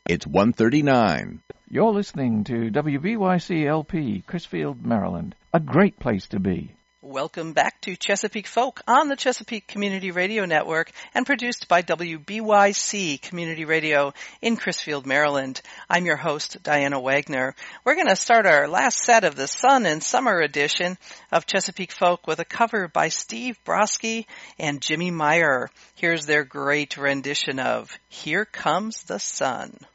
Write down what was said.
It's 1:39. You're listening to WBYC LP, Crisfield, Maryland. A great place to be. Welcome back to Chesapeake Folk on the Chesapeake Community Radio Network and produced by WBYC Community Radio in Crisfield, Maryland. I'm your host, Diana Wagner. We're going to start our last set of the Sun and Summer edition of Chesapeake Folk with a cover by Steve Brodsky and Jimmy Meyer. Here's their great rendition of Here Comes the Sun.